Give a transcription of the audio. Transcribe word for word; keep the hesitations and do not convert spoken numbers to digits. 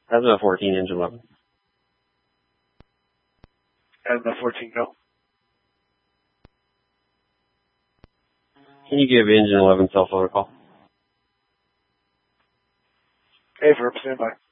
Asthma fourteen, engine eleven. Asthma fourteen, go. Can you give engine eleven cell phone a call? Hey, verb, stand by.